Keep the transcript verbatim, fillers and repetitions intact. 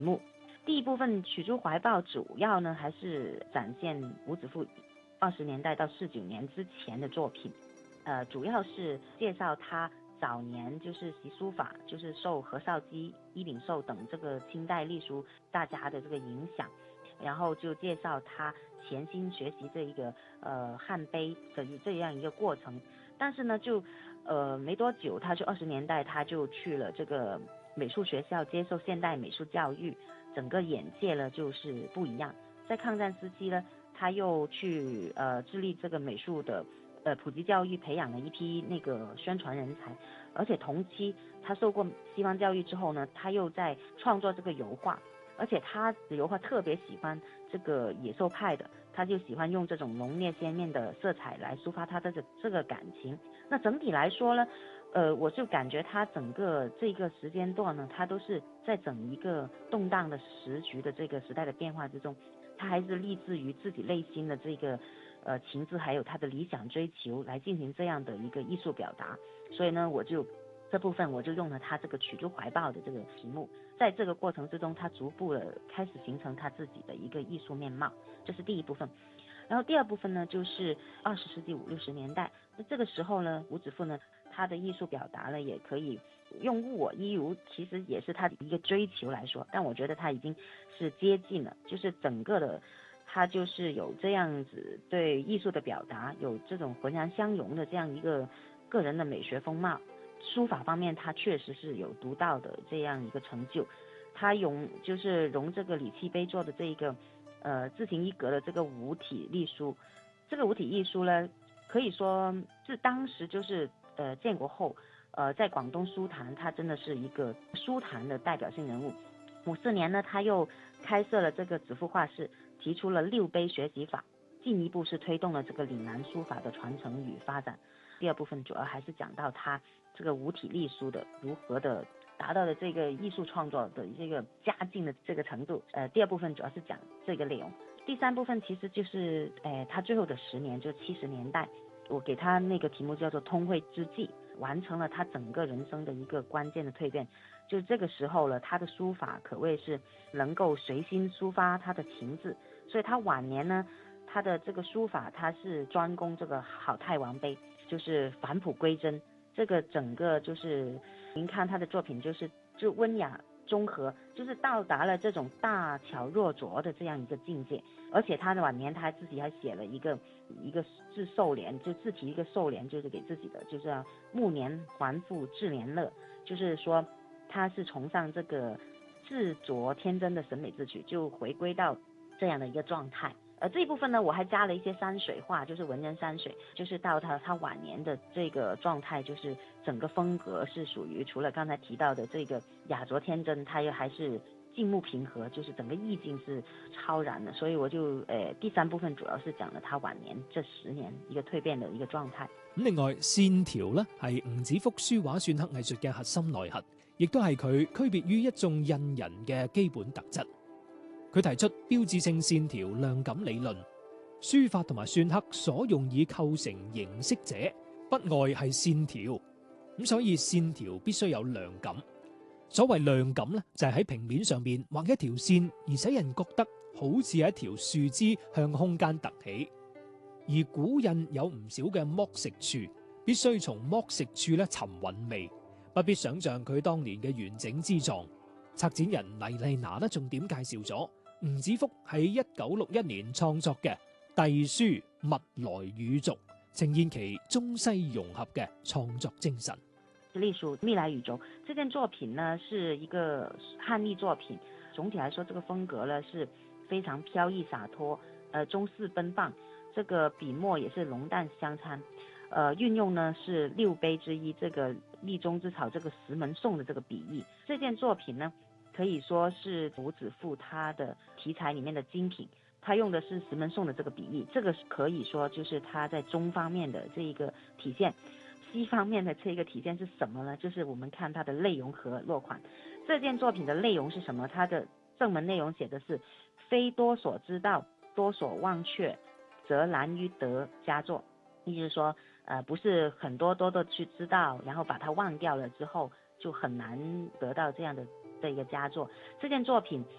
目。第一部分取诸怀抱主要呢还是展现伍子胥二十年代到四九年之前的作品，呃，主要是介绍他早年就是习书法，就是受何绍基、伊秉寿等这个清代隶书大家的这个影响，然后就介绍他潜心学习这一个呃汉碑的这样一个过程。但是呢，就呃没多久，他就二十年代他就去了这个美术学校接受现代美术教育，整个眼界呢就是不一样。在抗战时期呢，他又去呃致力这个美术的呃普及教育，培养了一批那个宣传人才。而且同期他受过西方教育之后呢，他又在创作这个油画，而且他的油画特别喜欢这个野兽派的，他就喜欢用这种浓烈鲜艳的色彩来抒发他的这这个感情。那整体来说呢，呃，我就感觉他整个这个时间段呢，他都是在整一个动荡的时局的这个时代的变化之中，他还是立志于自己内心的这个呃情志，还有他的理想追求来进行这样的一个艺术表达。所以呢，我就这部分我就用了他这个取诸怀抱的这个题目，在这个过程之中，他逐步的开始形成他自己的一个艺术面貌，这是第一部分。然后第二部分呢，就是二十世纪五六十年代，那这个时候呢，伍子胥呢，他的艺术表达呢，也可以用物我一如，其实也是他的一个追求来说，但我觉得他已经是接近了，就是整个的他就是有这样子对艺术的表达，有这种浑然相融的这样一个个人的美学风貌。书法方面他确实是有独到的这样一个成就，他用就是融这个李器碑做的这一个呃字形一格的这个五体隶书，这个五体隶书呢，可以说是当时就是呃建国后呃在广东书坛，他真的是一个书坛的代表性人物。五四年呢，他又开设了这个子父画室，提出了六碑学习法，进一步是推动了这个岭南书法的传承与发展。第二部分主要还是讲到他这个五体隶书的如何的达到了这个艺术创作的这个佳境的这个程度。呃，第二部分主要是讲这个内容。第三部分其实就是呃他最后的十年，就七十年代，我给他那个题目叫做通惠之际，完成了他整个人生的一个关键的蜕变。就这个时候了，他的书法可谓是能够随心抒发他的情志，所以他晚年呢，他的这个书法他是专攻这个好太王碑，就是返璞归真。这个整个就是您看他的作品，就是就温雅中和，就是到达了这种大巧若拙的这样一个境界。而且他的晚年他自己还写了一个一个自寿联，就自题一个寿联，就是给自己的，就是要暮年还复至年乐，就是说他是崇尚这个自着天真的审美之举，就回归到这样的一个状态。呃，这一部分呢，我还加了一些山水画，就是文人山水，就是到他他晚年的这个状态，就是整个风格是属于除了刚才提到的这个雅拙天真，他又还是静穆平和，就是整个意境是超然的。所以我就呃第三部分主要是講了他晚年這十年一個蛻變的一個狀態。 咁另外線條咧係吳子胥書畫篆刻藝術嘅核心內核，亦都係佢區別於一眾印人嘅基本特質。佢提出標誌性線條量感理論，書法同埋篆刻所用以構成形式者，不外係線條。咁所以線條必須有量感。所謂量感咧，就係喺平面上邊畫一條線，而使人覺得好似係一條樹枝向空間突起。而古印有唔少嘅剝蝕處，必須從剝蝕處咧尋韻味，不必想像佢當年嘅完整之狀。策展人黎麗娜咧重點介紹咗吳子胥喺一九六一年創作嘅《隸書物來語續》，呈現其中西融合嘅創作精神。 隶書密來語續這件作品呢，是一個漢隸作品。總體來說，這個風格呢是非常飄逸灑脫，呃，中式奔放。這個筆墨也是濃淡相參，呃，運用呢是六碑之一，這個立中之草，這個石門頌的這個筆意。這件作品呢，可以說是伍子胥他的題材裡面的精品。他用的是石門頌的這個筆意，這個可以說就是他在中方面的這一個體現。西方面的這個體現是什麼呢？就是我們看它的內容和落款。這件作品的內容是什麼？它的正文內容寫的是非多所知道，多所忘卻，則難於得佳作。意思是說，呃，不是很多多的去知道，然後把它忘掉了之後，就很難得到這樣的的一个佳作。这件作品